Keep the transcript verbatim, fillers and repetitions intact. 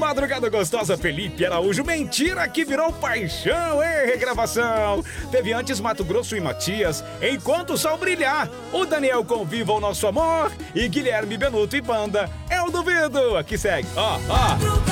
Madrugada Gostosa, Felipe Araújo, mentira que virou paixão, hein, regravação. Teve antes Mato Grosso e Matias, Enquanto o Sol Brilhar, o Daniel com Viva o Nosso Amor e Guilherme Benuto e Banda, Eu Duvido. Aqui segue, ó, ó.